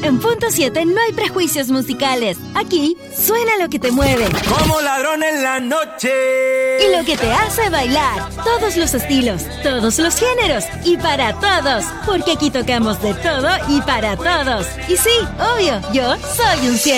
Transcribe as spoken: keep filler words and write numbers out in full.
En Punto siete no hay prejuicios musicales. Aquí suena lo que te mueve. Como ladrón en la noche. Y lo que te hace bailar. Todos los estilos, todos los géneros y para todos. Porque aquí tocamos de todo y para todos. Y sí, obvio, yo soy un cien.